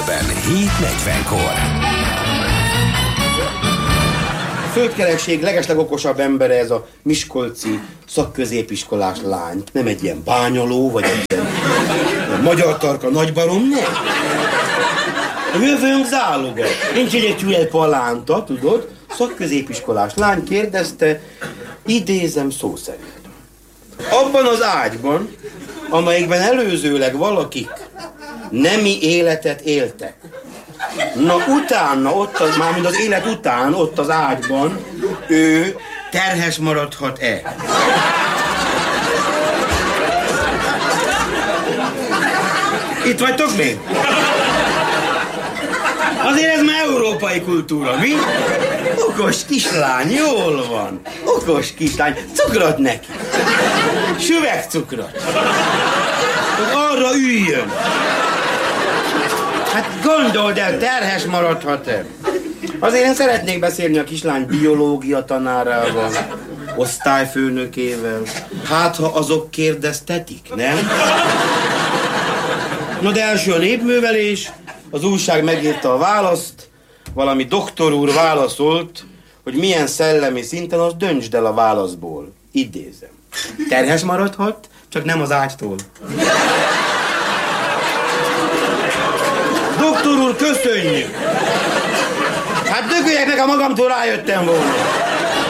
7:40-kor. A földkerekség legeslegokosabb embere ez a miskolci szakközépiskolás lány. Nem egy ilyen bányoló, vagy egy ilyen magyar tarka nagybarom, nem. A jövőnk záloga. Nincs egy hülye palánta, tudod? Szakközépiskolás lány kérdezte, idézem szó szerint. Abban az ágyban, amelyikben előzőleg valakik nemi életet éltek. Na utána, mármint az élet után, ott az ágyban, ő terhes maradhat-e? Itt vagytok még? Azért ez már európai kultúra, mi? Okos kislány, jól van. Okos kislány, cukrot neki. Süvegcukrot. Hogy arra üljön. Hát gondold el, terhes maradhat-e? Azért én szeretnék beszélni a kislány biológia tanárával, osztályfőnökével. Hát, ha azok kérdeztetik, nem? Na de első a népművelés, az újság megírta a választ, valami doktor úr válaszolt, hogy milyen szellemi szinten, az döntsd el a válaszból. Idézem. Terhes maradhat, csak nem az ágytól. Doktor úr, köszönjük! Hát dögöljek meg, ha magamtól rájöttem volna.